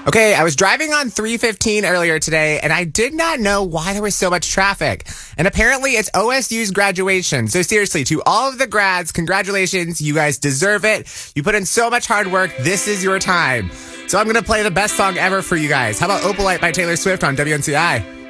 Okay, I was driving on 315 earlier today, and I did not know why there was so much traffic. And apparently, it's OSU's graduation. So seriously, to all of the grads, congratulations. You guys deserve it. You put in so much hard work. This is your time. So I'm going to play the best song ever for you guys. How about Opalite by Taylor Swift on WNCI?